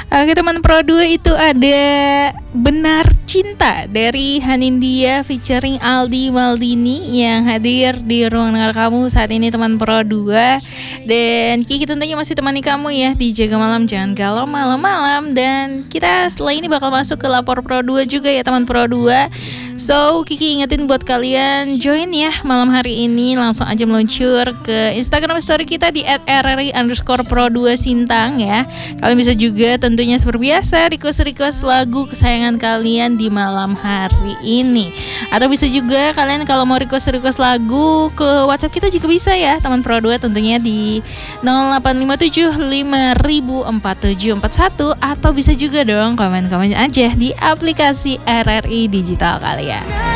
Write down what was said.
Oke teman Pro 2, itu ada Benar Cinta dari Hanindya featuring Aldi Maldini yang hadir di ruang dengar kamu saat ini teman Pro 2. Dan Kiki tentunya masih temani kamu ya di Jaga Malam, jangan galau malam-malam. Dan kita setelah ini bakal masuk ke Lapor Pro 2 juga ya teman Pro 2. So Kiki ingetin buat kalian join ya malam hari ini, langsung aja meluncur ke Instagram story kita di @rri_pro2sintang ya. Kalian bisa juga tentunya seperti biasa request lagu kesayangan kalian di malam hari ini. Atau bisa juga kalian kalau mau request lagu ke WhatsApp kita juga bisa ya teman Pro 2, tentunya di 0857504741. Atau bisa juga dong komen-komen aja di aplikasi RRI Digital kalian.